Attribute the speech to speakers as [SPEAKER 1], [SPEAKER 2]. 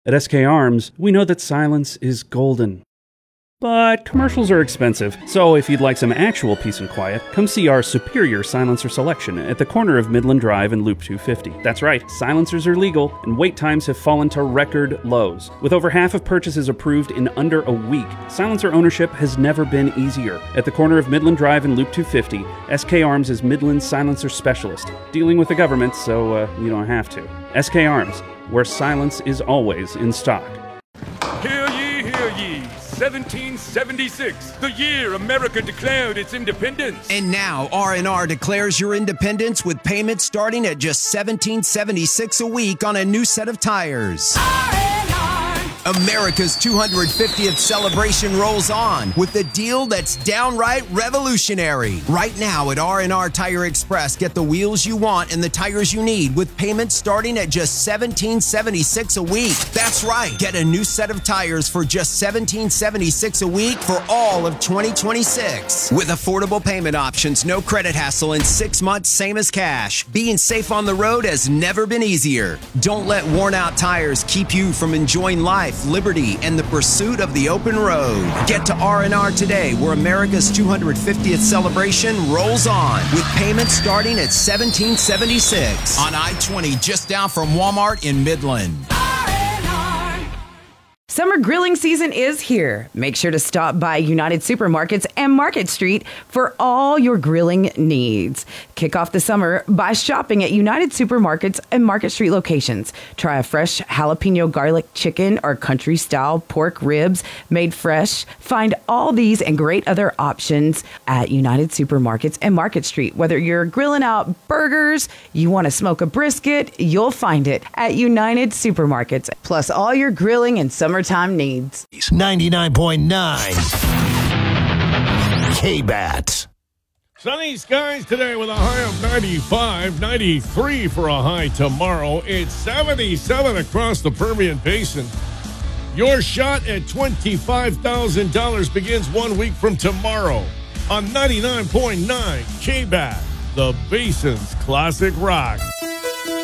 [SPEAKER 1] At SK Arms, we know that silence is golden. But commercials are expensive, so if you'd like some actual peace and quiet, come see our superior silencer selection at the corner of Midland Drive and Loop 250. That's right, silencers are legal, and wait times have fallen to record lows. With over half of purchases approved in under a week, silencer ownership has never been easier. At the corner of Midland Drive and Loop 250, SK Arms is Midland's silencer specialist, dealing with the government so you don't have to. SK Arms, where silence is always in stock.
[SPEAKER 2] Hear ye, 1776, the year America declared its independence.
[SPEAKER 3] And now R&R declares your independence with payments starting at just $17.76 a week on a new set of tires. America's 250th celebration rolls on with a deal that's downright revolutionary. Right now at R&R Tire Express, get the wheels you want and the tires you need with payments starting at just $17.76 a week. That's right. Get a new set of tires for just $17.76 a week for all of 2026. With affordable payment options, no credit hassle, and 6 months same as cash. Being safe on the road has never been easier. Don't let worn out tires keep you from enjoying life, liberty, and the pursuit of the open road. Get to R&R today, where America's 250th celebration rolls on, with payments starting at $17.76 on I-20, just down from Walmart in Midland.
[SPEAKER 4] Summer grilling season is here. Make sure to stop by United Supermarkets and Market Street for all your grilling needs. Kick off the summer by shopping at United Supermarkets and Market Street locations. Try a fresh jalapeno garlic chicken or country-style pork ribs made fresh. Find all these and great other options at United Supermarkets and Market Street. Whether you're grilling out burgers, you want to smoke a brisket, you'll find it at United Supermarkets. Plus all your grilling and summertime needs.
[SPEAKER 5] 99.9 K-Bat.
[SPEAKER 6] Sunny skies today with a high of 95, 93 for a high tomorrow. It's 77 across the Permian Basin. Your shot at $25,000 begins 1 week from tomorrow on 99.9 K-Bat, the Basin's classic rock.